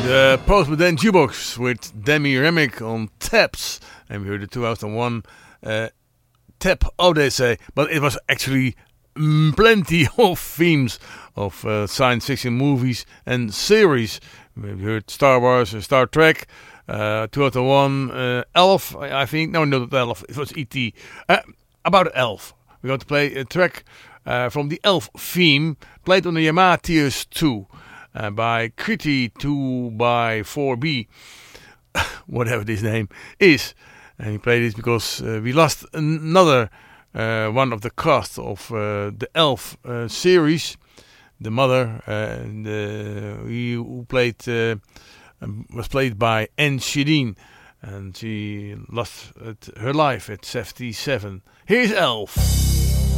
The Postmodern Jukebox with Demi Remick on taps. And we heard the 2001 Tap Odyssey. But it was actually plenty of themes of science fiction movies and series. We heard Star Wars and Star Trek. 2001 Elf, I think. No, not Elf. It was E.T. About Elf. We're going to play a track from the Elf theme, played on the Yamaha TS2 by Kriti 2x4B, whatever this name is. And we played this because we lost another one of the cast of the Elf series, the mother, who played was played by Anne Shireen, and she lost her life at 77. Here's Elf.